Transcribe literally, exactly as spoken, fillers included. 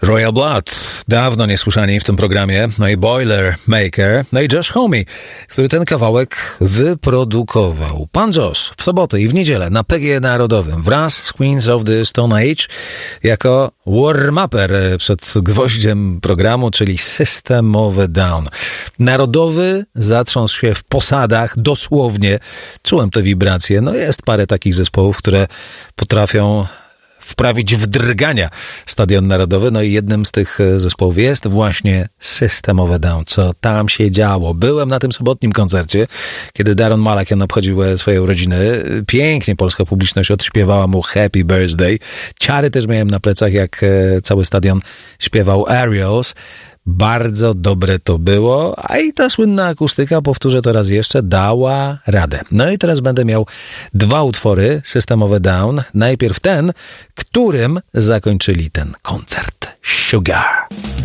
Royal Blood, dawno niesłyszani w tym programie, no i Boilermaker, no i Josh Homme, który ten kawałek wyprodukował. Pan Josh w sobotę i w niedzielę na P G Narodowym wraz z Queens of the Stone Age jako warm-upper przed gwoździem programu, czyli Systemowy Down. Narodowy zatrząsł się w posadach, dosłownie. Czułem te wibracje. No jest parę takich zespołów, które potrafią wprawić w drgania Stadion Narodowy. No i jednym z tych zespołów jest właśnie Systemowy Down. Co tam się działo? Byłem na tym sobotnim koncercie, kiedy Daron Malakian obchodził swoje urodziny. Pięknie polska publiczność odśpiewała mu Happy Birthday. Ciary też miałem na plecach, jak cały stadion śpiewał Aerials. Bardzo dobre to było, a i ta słynna akustyka, powtórzę to raz jeszcze, dała radę. No i teraz będę miał dwa utwory Systemowe Down. Najpierw ten, którym zakończyli ten koncert. Sugar.